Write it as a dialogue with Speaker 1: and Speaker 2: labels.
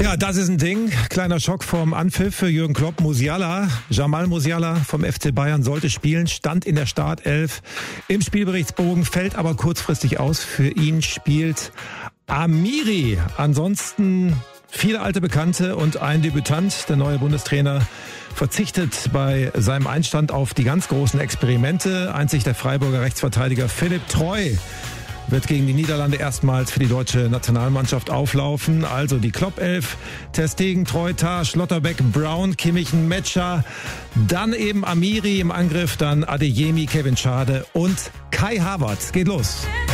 Speaker 1: Ja, das ist ein Ding. Kleiner Schock vom Anpfiff für Jürgen Klopp. Jamal Musiala vom FC Bayern sollte spielen, stand in der Startelf im Spielberichtsbogen, fällt aber kurzfristig aus. Für ihn spielt Amiri. Ansonsten viele alte Bekannte und ein Debütant. Der neue Bundestrainer verzichtet bei seinem Einstand auf die ganz großen Experimente. Einzig der Freiburger Rechtsverteidiger Philipp Treu wird gegen die Niederlande erstmals für die deutsche Nationalmannschaft auflaufen. Also die Klopp-Elf: Ter Stegen, Treu, Tah, Schlotterbeck, Brown, Kimmich, Metscher. Dann eben Amiri im Angriff, dann Adeyemi, Kevin Schade und Kai Havertz. Geht los.